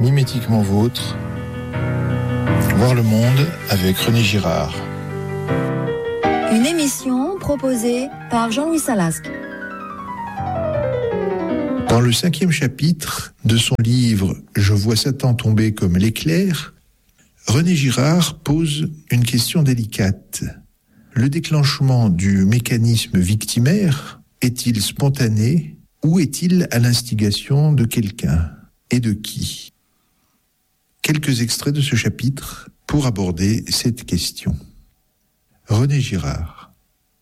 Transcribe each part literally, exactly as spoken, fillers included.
Mimétiquement vôtre, voir le monde avec René Girard. Une émission proposée par Jean-Louis Salasque. Dans le cinquième chapitre de son livre « Je vois Satan tomber comme l'éclair », René Girard pose une question délicate. Le déclenchement du mécanisme victimaire est-il spontané ou est-il à l'instigation de quelqu'un ? Et de qui ? Quelques extraits de ce chapitre pour aborder cette question. René Girard.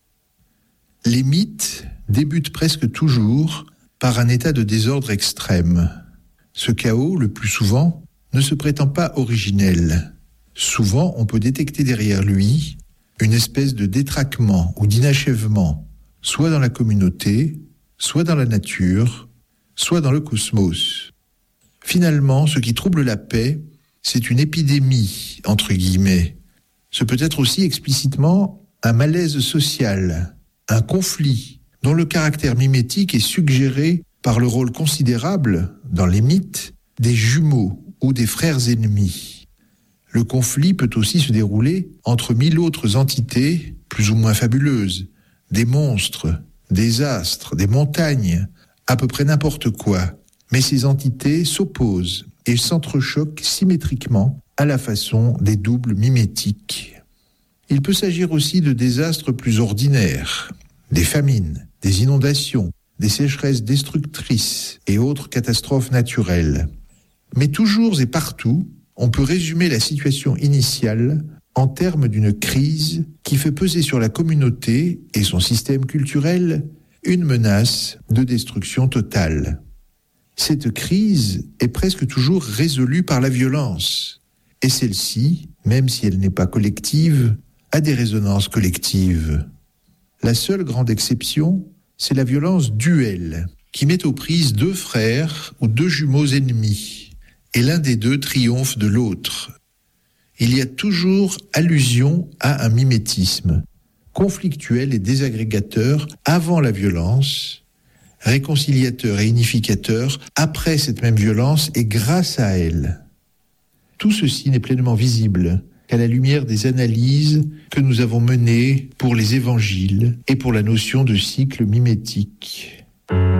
Les mythes débutent presque toujours par un état de désordre extrême. Ce chaos, le plus souvent, ne se prétend pas originel. Souvent, on peut détecter derrière lui une espèce de détraquement ou d'inachèvement, soit dans la communauté, soit dans la nature, soit dans le cosmos. Finalement, ce qui trouble la paix, c'est une épidémie, entre guillemets. Ce peut être aussi explicitement un malaise social, un conflit, dont le caractère mimétique est suggéré par le rôle considérable, dans les mythes, des jumeaux ou des frères ennemis. Le conflit peut aussi se dérouler entre mille autres entités, plus ou moins fabuleuses, des monstres, des astres, des montagnes, à peu près n'importe quoi. Mais ces entités s'opposent et s'entrechoquent symétriquement à la façon des doubles mimétiques. Il peut s'agir aussi de désastres plus ordinaires, des famines, des inondations, des sécheresses destructrices et autres catastrophes naturelles. Mais toujours et partout, on peut résumer la situation initiale en termes d'une crise qui fait peser sur la communauté et son système culturel une menace de destruction totale. Cette crise est presque toujours résolue par la violence, et celle-ci, même si elle n'est pas collective, a des résonances collectives. La seule grande exception, c'est la violence duelle, qui met aux prises deux frères ou deux jumeaux ennemis, et l'un des deux triomphe de l'autre. Il y a toujours allusion à un mimétisme, conflictuel et désagrégateur avant la violence, réconciliateur et unificateur après cette même violence et grâce à elle. Tout ceci n'est pleinement visible qu'à la lumière des analyses que nous avons menées pour les évangiles et pour la notion de cycle mimétique.